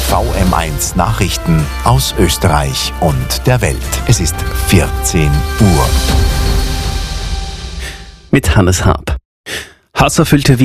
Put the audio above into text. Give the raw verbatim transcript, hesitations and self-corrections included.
V M eins Nachrichten aus Österreich und der Welt. Es ist vierzehn Uhr. Mit Hannes Haab. Hasserfüllte